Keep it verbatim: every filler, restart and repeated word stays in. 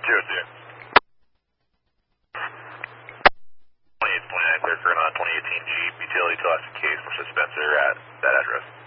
two oh two. twenty-eight twenty-nine, clear for a twenty eighteen Jeep utility classic case for Spencer at that address.